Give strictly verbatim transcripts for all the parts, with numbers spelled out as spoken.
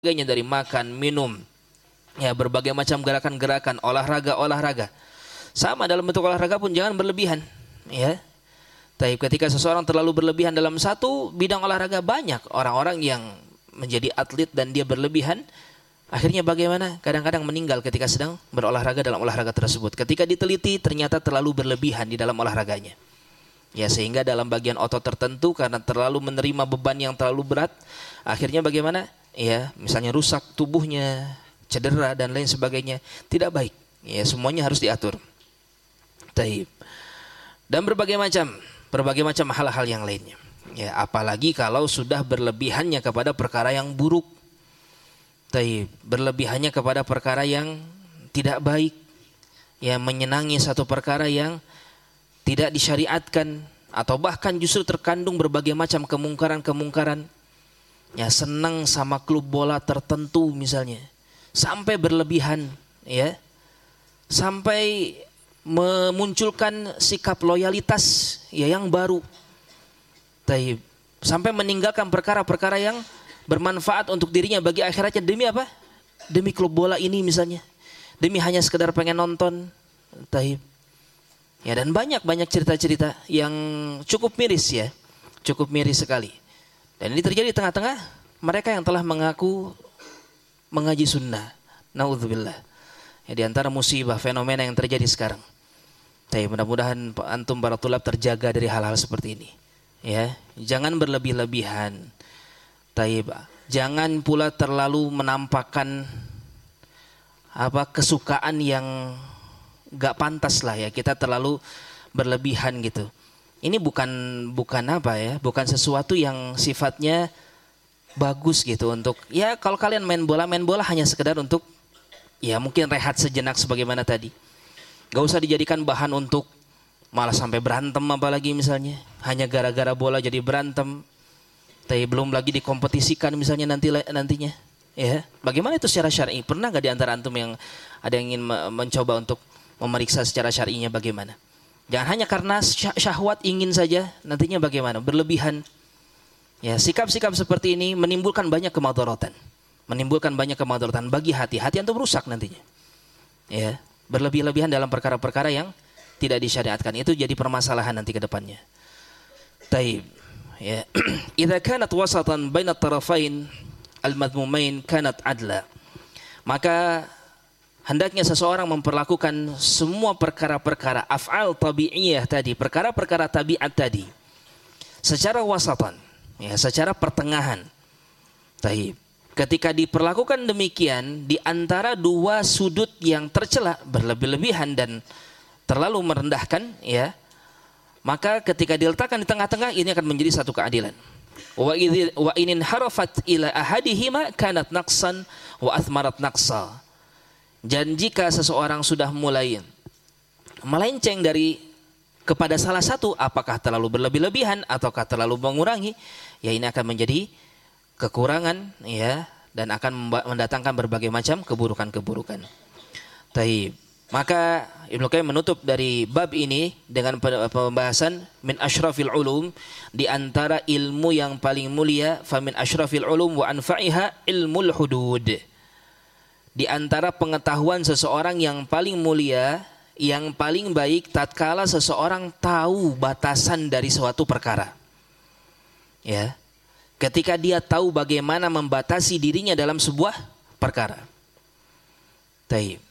sebagainya, dari makan, minum, ya berbagai macam gerakan-gerakan, olahraga-olahraga. Sama dalam bentuk olahraga pun jangan berlebihan, ya. Tapi ketika seseorang terlalu berlebihan dalam satu bidang olahraga, banyak orang-orang yang menjadi atlet dan dia berlebihan, akhirnya bagaimana? Kadang-kadang meninggal ketika sedang berolahraga dalam olahraga tersebut. Ketika diteliti ternyata terlalu berlebihan di dalam olahraganya. Ya, sehingga dalam bagian otot tertentu karena terlalu menerima beban yang terlalu berat, akhirnya bagaimana? Ya, misalnya rusak tubuhnya, cedera dan lain sebagainya, tidak baik. Ya, semuanya harus diatur. Taib. Dan berbagai macam, berbagai macam hal-hal yang lainnya. Ya, apalagi kalau sudah berlebihannya kepada perkara yang buruk. Taib. Berlebihannya kepada perkara yang tidak baik. Ya, menyenangi satu perkara yang tidak disyariatkan, atau bahkan justru terkandung berbagai macam kemungkaran-kemungkaran. Ya, senang sama klub bola tertentu misalnya, sampai berlebihan, ya, sampai memunculkan sikap loyalitas ya yang baru, Taib. Sampai meninggalkan perkara-perkara yang bermanfaat untuk dirinya bagi akhiratnya demi apa? Demi klub bola ini misalnya, demi hanya sekedar pengen nonton, Taib. Ya, dan banyak-banyak cerita-cerita yang cukup miris, ya, cukup miris sekali. Dan ini terjadi di tengah-tengah mereka yang telah mengaku mengaji sunnah. Naudzubillah. Ya, di antara musibah fenomena yang terjadi sekarang. Tapi mudah-mudahan antum para tulab terjaga dari hal-hal seperti ini. Ya, jangan berlebih-lebihan. Taib. Jangan pula terlalu menampakkan apa kesukaan yang gak pantas lah, ya, kita terlalu berlebihan gitu. Ini bukan bukan apa ya, bukan sesuatu yang sifatnya bagus gitu untuk, ya kalau kalian main bola, main bola hanya sekedar untuk ya mungkin rehat sejenak sebagaimana tadi. Gak usah dijadikan bahan untuk malah sampai berantem apalagi misalnya. Hanya gara-gara bola jadi berantem. Tapi belum lagi dikompetisikan misalnya nanti nantinya. Ya, bagaimana itu secara syar'i? Pernah gak di antara antum yang ada yang ingin mencoba untuk memeriksa secara syar'inya bagaimana? Jangan hanya karena syahwat ingin saja, nantinya bagaimana? Berlebihan. Ya, sikap-sikap seperti ini menimbulkan banyak kemadaratan. Menimbulkan banyak kemadaratan bagi hati. Hati antum rusak nantinya. Ya, berlebih-lebihan dalam perkara-perkara yang tidak disyariatkan. Itu jadi permasalahan nanti ke depannya. Taib. Ya. Idza kanat wasatan bainat tarafain al-madmumain kanat adla. Maka hendaknya seseorang memperlakukan semua perkara-perkara af'al tabi'iyah tadi, perkara-perkara tabiat tadi, secara wasatan, ya, secara pertengahan. Taib. Ketika diperlakukan demikian di antara dua sudut yang tercela, berlebih-lebihan dan terlalu merendahkan, ya, maka ketika diletakkan di tengah-tengah ini akan menjadi satu keadilan. Wa idh wa inin harafat ila ahadihima kanat naqsan wa athmarat naqsa. Dan jika seseorang sudah mulai melenceng dari kepada salah satu, apakah terlalu berlebih-lebihan ataukah terlalu mengurangi, ya ini akan menjadi kekurangan, ya, dan akan mendatangkan berbagai macam keburukan-keburukan. Taib. Maka Ibnu Qayyim menutup dari bab ini dengan pembahasan min asyrafil ulum, di antara ilmu yang paling mulia, fa min asyrafil ulum wa anfa'iha ilmul hudud. Di antara pengetahuan seseorang yang paling mulia, yang paling baik tatkala seseorang tahu batasan dari suatu perkara. Ya. Ketika dia tahu bagaimana membatasi dirinya dalam sebuah perkara. Taib.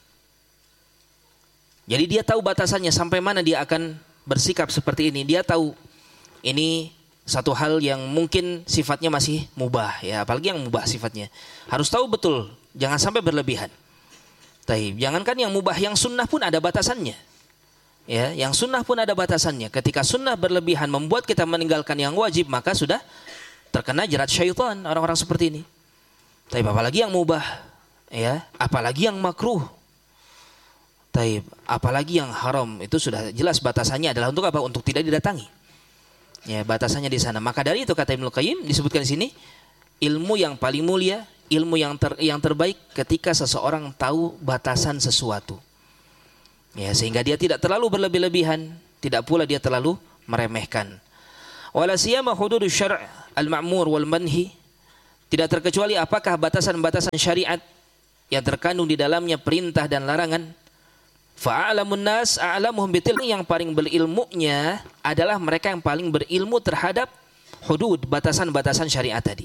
Jadi dia tahu batasannya sampai mana dia akan bersikap seperti ini. Dia tahu ini satu hal yang mungkin sifatnya masih mubah, ya, apalagi yang mubah sifatnya. Harus tahu betul, jangan sampai berlebihan. Taib. Jangankan yang mubah, yang sunnah pun ada batasannya. Ya, yang sunnah pun ada batasannya. Ketika sunnah berlebihan membuat kita meninggalkan yang wajib, maka sudah terkena jerat syaitan orang-orang seperti ini. Taib. Apalagi yang mubah, ya, apalagi yang makruh. Taib. Apalagi yang haram, itu sudah jelas batasannya adalah untuk apa? Untuk tidak didatangi. Ya, batasannya di sana. Maka dari itu kata Ibnu Qayyim disebutkan di sini, ilmu yang paling mulia, ilmu yang ter, yang terbaik ketika seseorang tahu batasan sesuatu. Ya, sehingga dia tidak terlalu berlebih-lebihan, tidak pula dia terlalu meremehkan. Wala siyama hududus syara' al-ma'mur wal manhi Tidak terkecuali apakah batasan-batasan syariat yang terkandung di dalamnya perintah dan larangan. Fa'alamun nas a'lamuhum bitil, yang paling berilmunya adalah mereka yang paling berilmu terhadap hudud, batasan-batasan syariat tadi.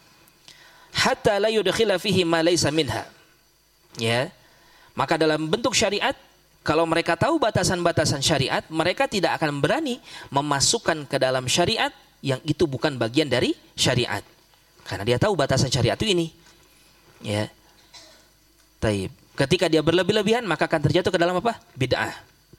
Hatta la yudkhila fihi ma laysa minha. Ya. Maka dalam bentuk syariat, kalau mereka tahu batasan-batasan syariat, mereka tidak akan berani memasukkan ke dalam syariat yang itu bukan bagian dari syariat. Karena dia tahu batasan syariat itu ini. Ya. Taib. Ketika dia berlebih-lebihan, maka akan terjatuh ke dalam apa? Bid'ah.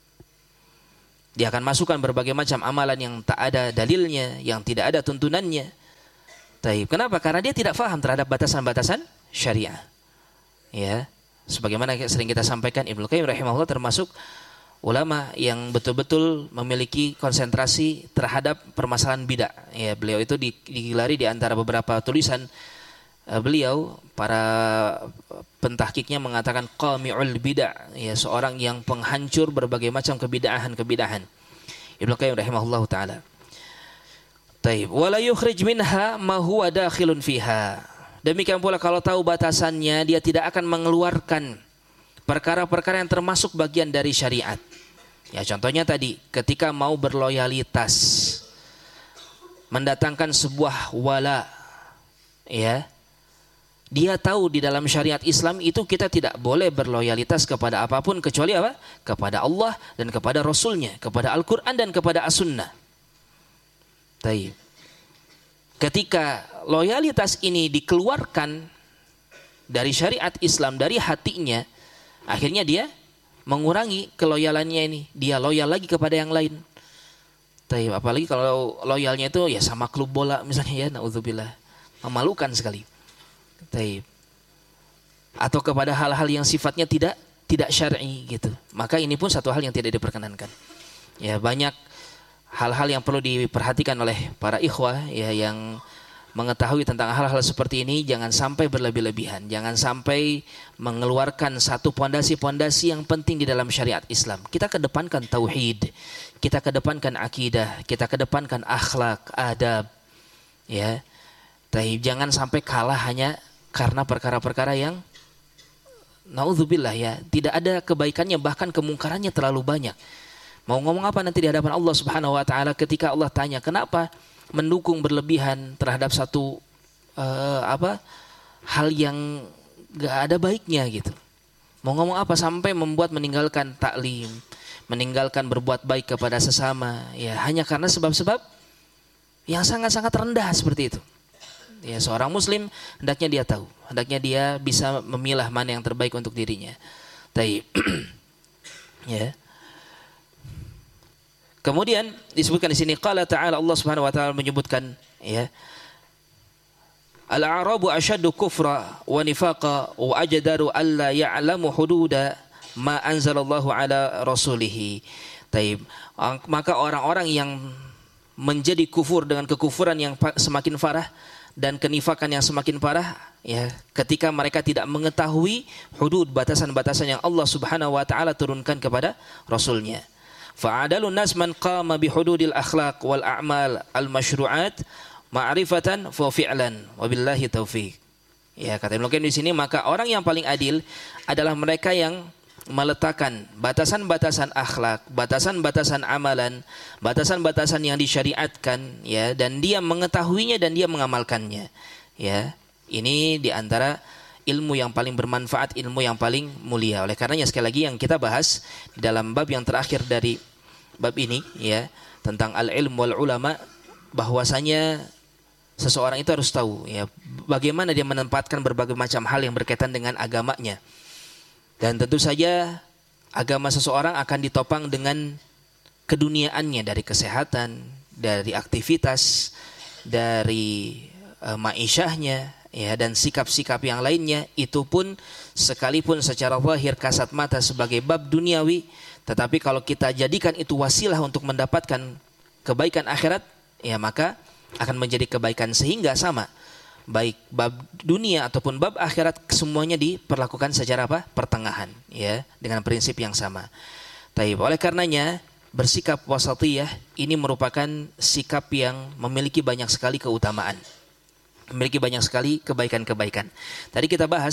Dia akan masukkan berbagai macam amalan yang tak ada dalilnya, yang tidak ada tuntunannya. Taib. Kenapa? Karena dia tidak faham terhadap batasan-batasan syariah. Ya. Sebagaimana sering kita sampaikan, Ibnu Qayyim rahimahullah termasuk ulama yang betul-betul memiliki konsentrasi terhadap permasalahan bid'ah. Ya, beliau itu digelari di antara beberapa tulisan uh, beliau, para pentahkiknya mengatakan qami'ul bid'ah, ya, seorang yang penghancur berbagai macam kebid'ahan-kebid'ahan. Ibnu Qayyim rahimahullah taala. Taib. Wa la yukhrij minha ma huwa dakhilun fiha. Demikian pula kalau tahu batasannya, dia tidak akan mengeluarkan perkara-perkara yang termasuk bagian dari syariat. Ya, contohnya tadi, ketika mau berloyalitas, mendatangkan sebuah wala, ya, dia tahu di dalam syariat Islam itu kita tidak boleh berloyalitas kepada apapun kecuali apa? Kepada Allah dan kepada Rasulnya, kepada Al-Quran dan kepada As-Sunnah. Taib. Ketika loyalitas ini dikeluarkan dari syariat Islam, dari hatinya, akhirnya dia mengurangi keloyalannya ini. Dia loyal lagi kepada yang lain. Taib. Apalagi kalau loyalnya itu ya sama klub bola misalnya, ya, naudzubillah. Memalukan sekali. Taib. Atau kepada hal-hal yang sifatnya tidak tidak syar'i gitu. Maka ini pun satu hal yang tidak diperkenankan. Ya, banyak hal-hal yang perlu diperhatikan oleh para ikhwah, ya, yang mengetahui tentang hal-hal seperti ini. Jangan sampai berlebih-lebihan, jangan sampai mengeluarkan satu pondasi-pondasi yang penting di dalam syariat Islam. Kita kedepankan tauhid, kita kedepankan akidah, kita kedepankan akhlak, adab, ya. Tapi jangan sampai kalah hanya karena perkara-perkara yang naudzubillah, ya, tidak ada kebaikannya, bahkan kemungkarannya terlalu banyak. Mau ngomong apa nanti di hadapan Allah Subhanahu wa taala ketika Allah tanya, kenapa mendukung berlebihan terhadap satu uh, apa hal yang gak ada baiknya gitu. Mau ngomong apa sampai membuat meninggalkan taklim, meninggalkan berbuat baik kepada sesama, ya, hanya karena sebab-sebab yang sangat-sangat rendah seperti itu. Ya, seorang muslim hendaknya dia tahu, hendaknya dia bisa memilah mana yang terbaik untuk dirinya. Taib. Ya. Kemudian disebutkan di sini qala ta'ala, Allah Subhanahu wa taala menyebutkan, ya, al-a'rabu asyaddu kufra wa nifaqa wa ajdaru alla ya'lamu hududa ma anzalallahu ala rasulih. Taib. Maka orang-orang yang menjadi kufur dengan kekufuran yang semakin parah dan kenifakan yang semakin parah, ya, ketika mereka tidak mengetahui hudud, batasan-batasan yang Allah Subhanahu wa taala turunkan kepada rasulnya. Fa'adalun nas man qama bihududil akhlaq wal a'mal al-masyru'at ma'rifatan fa fi'lan wabillahi taufiq. Ya, kata Ibnu Qayyim di sini, maka orang yang paling adil adalah mereka yang meletakkan batasan-batasan akhlak, batasan-batasan amalan, batasan-batasan yang disyariatkan, ya, dan dia mengetahuinya dan dia mengamalkannya. Ya, ini di antara ilmu yang paling bermanfaat, ilmu yang paling mulia. Oleh karenanya sekali lagi yang kita bahas di dalam bab yang terakhir dari bab ini, ya, tentang al-ilm wal ulama, bahwasanya seseorang itu harus tahu, ya, bagaimana dia menempatkan berbagai macam hal yang berkaitan dengan agamanya. Dan tentu saja agama seseorang akan ditopang dengan keduniaannya, dari kesehatan, dari aktivitas, dari uh, maisyahnya, ya, dan sikap-sikap yang lainnya. Itu pun sekalipun secara zahir kasat mata sebagai bab duniawi, tetapi kalau kita jadikan itu wasilah untuk mendapatkan kebaikan akhirat, ya, maka akan menjadi kebaikan. Sehingga sama, baik bab dunia ataupun bab akhirat, semuanya diperlakukan secara apa? Pertengahan, ya, dengan prinsip yang sama. Taib. Oleh karenanya bersikap wasatiyah ini merupakan sikap yang memiliki banyak sekali keutamaan. memiliki banyak sekali kebaikan-kebaikan. Tadi kita bahas